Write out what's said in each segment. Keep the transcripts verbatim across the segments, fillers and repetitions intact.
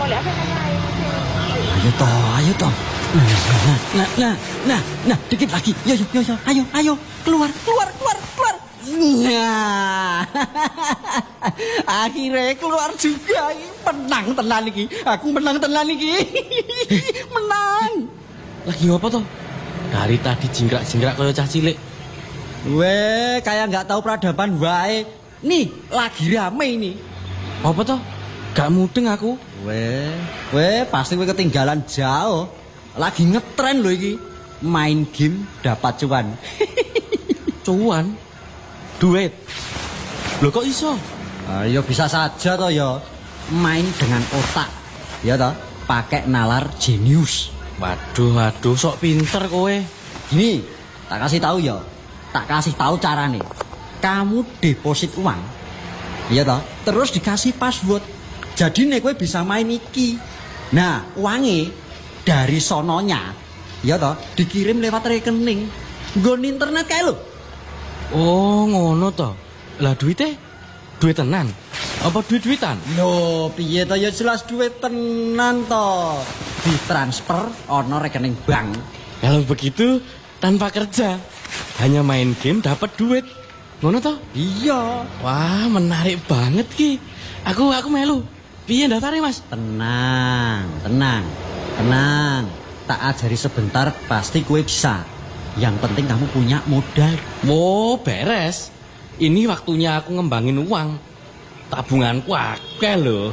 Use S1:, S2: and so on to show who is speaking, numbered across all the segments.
S1: Ayo toh, ayo toh. Nah, nah, nah, nah, nah, nah, dikit lagi. Yo, yo, yo, yo. Ayo, ayo, keluar, keluar, keluar, keluar. Nah, akhirnya keluar juga. Menang tenan iki. Aku menang tenan iki. Menang.
S2: Lagi ngopo toh? Dari tadi jingkrak-jingkrak kaya cah cilik.
S1: Weh, kayak nggak tahu peradaban wae. Nih, lagi rame ini.
S2: Apa toh? Gak mudeng aku.
S1: Weh, weh, pasti weh ketinggalan jauh. Lagi ngetren loh iki. Main game dapat cuan.
S2: Cuan? Duit? Loh kok iso?
S1: Ah, ya bisa saja toh ya. Main dengan otak. Ya toh, pakai nalar jenius.
S2: Waduh, waduh, sok pinter kowe.
S1: Gini, tak kasih tahu ya. Tak kasih tahu carane. Kamu deposit uang. Iya toh, terus dikasih password. Jadi nek kowe bisa main iki. Nah, uangnya dari sononya, ya toh, dikirim lewat rekening. Nggon internet kae lho.
S2: Oh, ngono toh. Lah duitnya? Duit tenan? Apa duit-duitan?
S1: Loh, piye toh ya jelas duit tenan toh. Ditransfer ono rekening bank.
S2: Kalau begitu tanpa kerja, hanya main game dapat duit. Ngono toh?
S1: Iya.
S2: Wah, menarik banget ki. Aku aku melu. Piye daftarnya, Mas?
S1: Tenang, tenang. Tenang. Tak ajari sebentar pasti kue bisa. Yang penting kamu punya modal.
S2: Oh, beres. Ini waktunya aku ngembangin uang. Tabunganku akeh lho.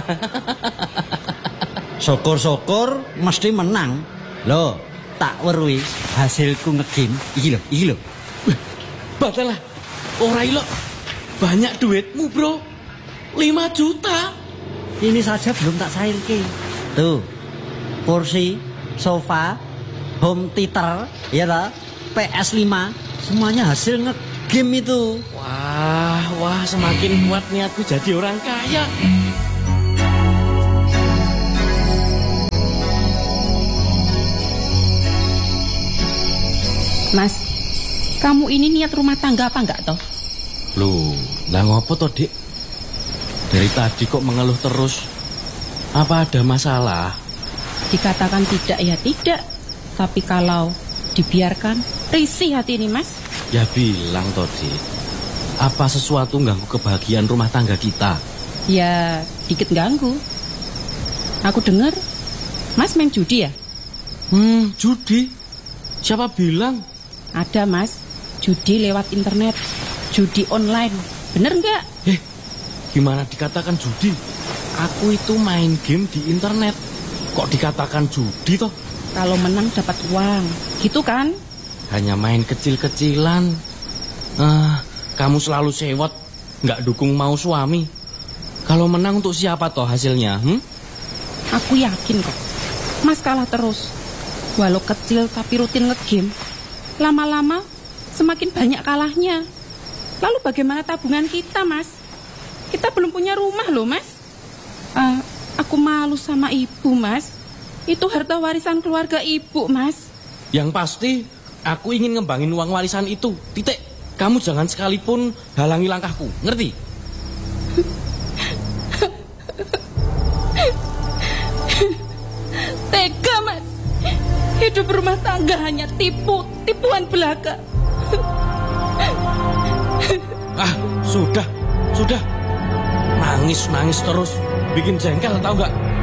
S1: Syukur-syukur mesti menang. Loh, tak weruhi hasilku ngegame. Iki lho, iki lho.
S2: Batal lah. Ora ilo. Banyak duitmu, Bro. lima juta.
S1: Ini saja belum tak cairke. Tuh. Kursi, sofa, home theater, ya lah, P S lima, semuanya hasil ngegame itu.
S2: Wah, wah, semakin kuat niatku jadi orang kaya.
S3: Mas, kamu ini niat rumah tangga apa enggak toh?
S2: Loh, lah ngopo toh, Dik? Dari tadi kok mengeluh terus? Apa ada masalah?
S3: Dikatakan tidak ya tidak. Tapi kalau dibiarkan, risih hati ini, Mas.
S2: Ya bilang toh, Dik. Apa sesuatu ganggu kebahagiaan rumah tangga kita?
S3: Ya, dikit ganggu. Aku dengar Mas main judi ya?
S2: Hmm, judi? Siapa bilang?
S3: Ada, Mas. Judi lewat internet. Judi online. Bener nggak?
S2: Eh, gimana dikatakan judi? Aku itu main game di internet. Kok dikatakan judi toh?
S3: Kalau menang dapat uang. Gitu kan?
S2: Hanya main kecil-kecilan. Ah, kamu selalu sewot, nggak dukung mau suami. Kalau menang untuk siapa toh hasilnya? Hmm?
S3: Aku yakin kok. Mas kalah terus. Walau kecil tapi rutin ngegame. Lama-lama semakin banyak kalahnya. Lalu bagaimana tabungan kita, Mas? Kita belum punya rumah loh, Mas. Uh, aku malu sama ibu, Mas. Itu harta warisan keluarga ibu, Mas.
S2: Yang pasti, aku ingin ngembangin uang warisan itu. Titik. Kamu jangan sekalipun halangi langkahku. Ngerti?
S3: Tega, Mas. Hidup rumah tangga hanya tipu, tipuan belaka.
S2: Ah, sudah, sudah. Nangis-nangis terus. Bikin jengkel, tahu nggak?